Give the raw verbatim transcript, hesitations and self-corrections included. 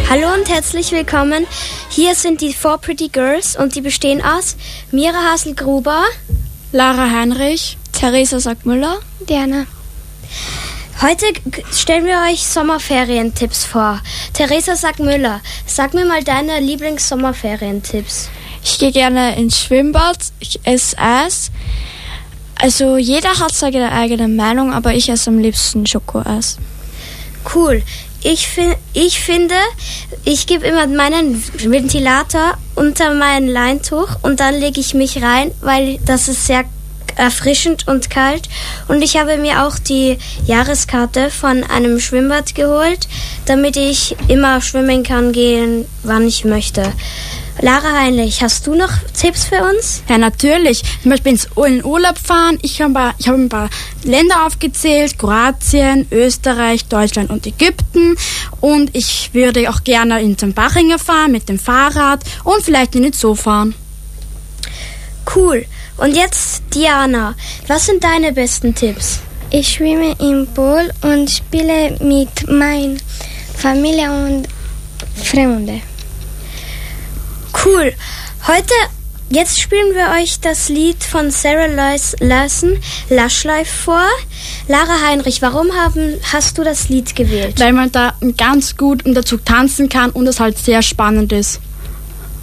Hallo und herzlich willkommen. Hier sind die Four Pretty Girls und die bestehen aus Mira Haselgruber, Lara Heinrich, Theresa Sackmüller, Diana. Heute stellen wir euch Sommerferientipps vor. Theresa Sackmüller, sag mir mal deine Lieblings-Sommerferientipps. Ich gehe gerne ins Schwimmbad, ich esse Eis. Also jeder hat seine eigene Meinung, aber ich esse am liebsten Schokoeis. Cool. Ich, fi- ich finde, ich gebe immer meinen Ventilator unter mein Leintuch und dann lege ich mich rein, weil das ist sehr erfrischend und kalt. Und ich habe mir auch die Jahreskarte von einem Schwimmbad geholt, damit ich immer schwimmen kann gehen, wann ich möchte. Lara Heinrich, hast du noch Tipps für uns? Ja, natürlich. Zum Beispiel ins in Urlaub fahren. Ich habe ich hab ein paar Länder aufgezählt. Kroatien, Österreich, Deutschland und Ägypten. Und ich würde auch gerne in den Bachinger fahren mit dem Fahrrad und vielleicht in den Zoo fahren. Cool. Und jetzt Diana, was sind deine besten Tipps? Ich schwimme im Pool und spiele mit meiner Familie und Freunden. Cool. Heute, jetzt spielen wir euch das Lied von Sarah Larson, Lush Life, vor. Lara Heinrich, warum haben, hast du das Lied gewählt? Weil man da ganz gut dazu tanzen kann und es halt sehr spannend ist.